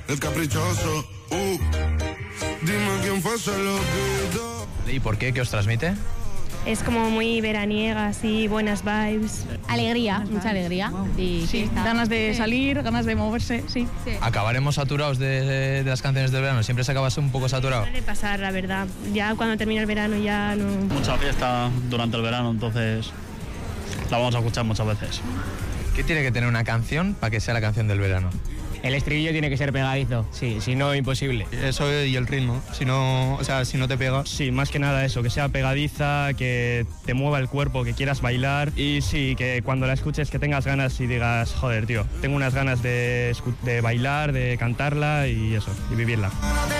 el caprichoso. Dime quién fue, se lo quitó. ¿Y por qué? ¿Qué os transmite? Es como muy veraniega, así, buenas vibes. Alegría, mucha alegría. Y sí, ganas de salir, ganas de moverse, sí. ¿Acabaremos saturados de las canciones del verano? ¿Siempre se acaba un poco saturado? Suele pasar, la verdad. Ya cuando termina el verano ya no... Mucha fiesta durante el verano, entonces la vamos a escuchar muchas veces. ¿Qué tiene que tener una canción para que sea la canción del verano? El estribillo tiene que ser pegadizo, sí, si no, imposible. Eso y el ritmo, si no te pega. Sí, más que nada eso, que sea pegadiza, que te mueva el cuerpo, que quieras bailar y sí, que cuando la escuches que tengas ganas y digas, joder, tío, tengo unas ganas de bailar, de cantarla y eso, y vivirla.